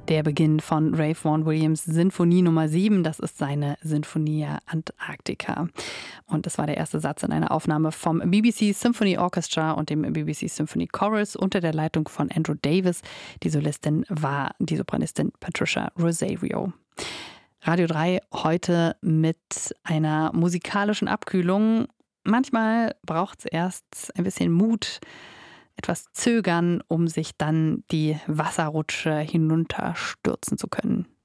Der Beginn von Ralph Vaughan Williams Sinfonie Nummer 7, das ist seine Sinfonia Antarctica. Und es war der erste Satz in einer Aufnahme vom BBC Symphony Orchestra und dem BBC Symphony Chorus unter der Leitung von Andrew Davis. Die Solistin war die Sopranistin Patricia Rosario. Radio 3 heute mit einer musikalischen Abkühlung. Manchmal braucht es erst ein bisschen Mut, etwas Zögern, um sich dann die Wasserrutsche hinunterstürzen zu können.